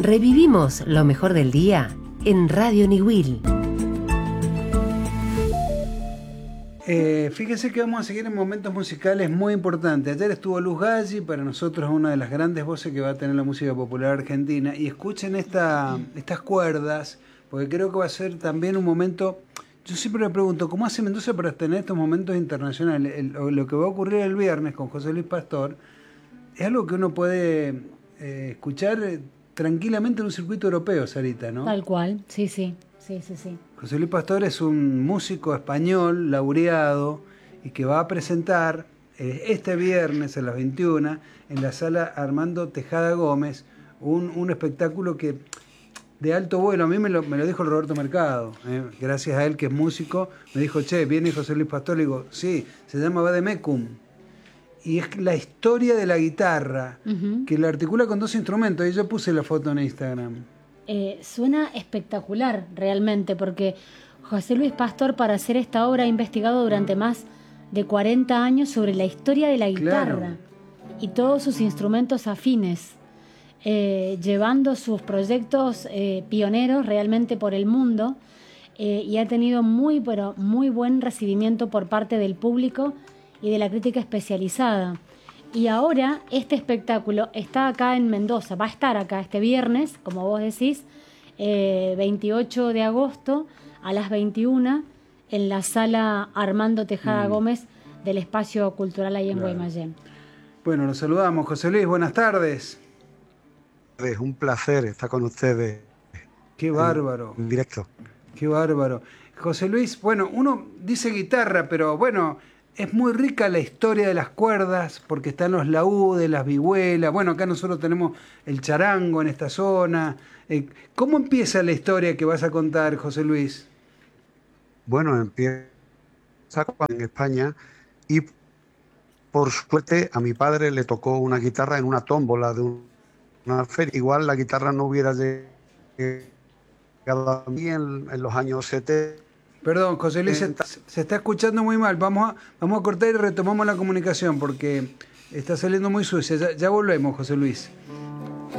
Revivimos lo mejor del día en Radio Niwil. Fíjense que vamos a seguir en momentos musicales muy importantes. Ayer estuvo Luz Galli, para nosotros una de las grandes voces que va a tener la música popular argentina. Y escuchen estas cuerdas, porque creo que va a ser también un momento... Yo siempre me pregunto, ¿cómo hace Mendoza para tener estos momentos internacionales? Lo que va a ocurrir el viernes con José Luis Pastor es algo que uno puede escuchar tranquilamente en un circuito europeo, Sarita, ¿no? Tal cual, sí. José Luis Pastor es un músico español laureado y que va a presentar este viernes a las 21 en la sala Armando Tejada Gómez un espectáculo que de alto vuelo. A mí me lo dijo el Roberto Mercado, gracias a él que es músico, me dijo, che, viene José Luis Pastor, le digo, sí, se llama Vademecum. Y es la historia de la guitarra, que la articula con dos instrumentos, y yo puse la foto en Instagram. Suena espectacular realmente, porque José Luis Pastor, para hacer esta obra, ha investigado durante más de 40 años sobre la historia de la guitarra y todos sus instrumentos afines, llevando sus proyectos pioneros realmente por el mundo, y ha tenido muy buen recibimiento por parte del público y de la crítica especializada. Y ahora este espectáculo está acá en Mendoza, va a estar acá este viernes, como vos decís, 28 de agosto a las 21 en la sala Armando Tejada Gómez del Espacio Cultural ahí en Guaymallén. Bueno, los saludamos. José Luis, buenas tardes. Es un placer estar con ustedes. Qué bárbaro. En directo. Qué bárbaro. José Luis, bueno, uno dice guitarra, pero bueno... Es muy rica la historia de las cuerdas, porque están los laúdes, las vihuelas. Bueno, acá nosotros tenemos el charango en esta zona. ¿Cómo empieza la historia que vas a contar, José Luis? Bueno, empieza en España y por suerte a mi padre le tocó una guitarra en una tómbola de una feria. Igual la guitarra no hubiera llegado a mí en los años 70. Perdón, José Luis, se está escuchando muy mal. Vamos a cortar y retomamos la comunicación porque está saliendo muy sucia. Ya volvemos, José Luis.